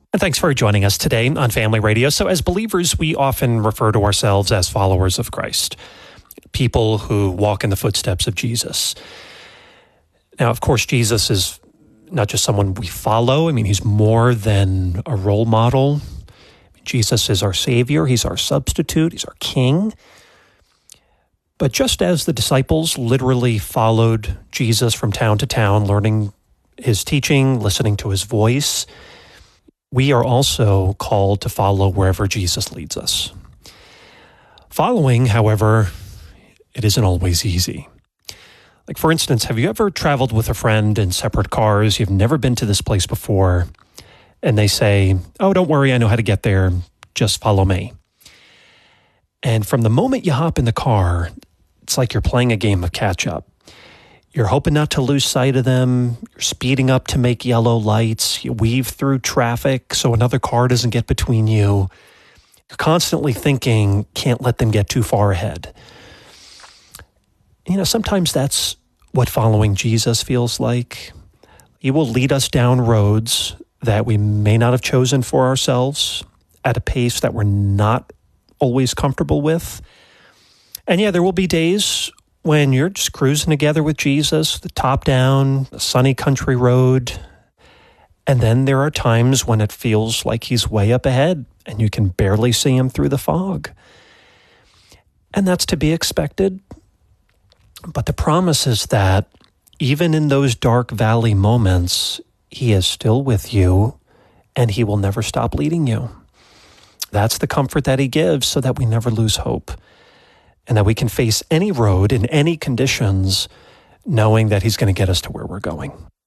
And thanks for joining us today on Family Radio. So as believers, we often refer to ourselves as followers of Christ, people who walk in the footsteps of Jesus. Now, of course, Jesus is not just someone we follow. I mean, he's more than a role model. Jesus is our Savior. He's our substitute. He's our King. But just as the disciples literally followed Jesus from town to town, learning his teaching, listening to his voice, we are also called to follow wherever Jesus leads us. Following, however, it isn't always easy. Like, for instance, have you ever traveled with a friend in separate cars? You've never been to this place before, and they say, "Oh, don't worry, I know how to get there. Just follow me." And from the moment you hop in the car, it's like you're playing a game of catch-up. You're hoping not to lose sight of them. You're speeding up to make yellow lights. You weave through traffic so another car doesn't get between you. You're constantly thinking, can't let them get too far ahead. You know, sometimes that's what following Jesus feels like. He will lead us down roads that we may not have chosen for ourselves at a pace that we're not always comfortable with. And yeah, there will be days when you're just cruising together with Jesus, the top down, a sunny country road. And then there are times when it feels like he's way up ahead and you can barely see him through the fog. And that's to be expected. But the promise is that even in those dark valley moments, he is still with you and he will never stop leading you. That's the comfort that he gives so that we never lose hope. And that we can face any road in any conditions, knowing that he's going to get us to where we're going.